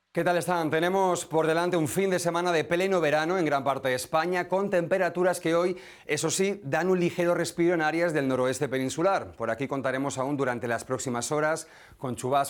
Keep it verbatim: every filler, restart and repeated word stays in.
¿Qué tal están? Tenemos por delante un fin de semana de pleno verano en gran parte de España, con temperaturas que hoy, eso sí, dan un ligero respiro en áreas del noroeste peninsular. Por aquí contaremos aún durante las próximas horas con chubascos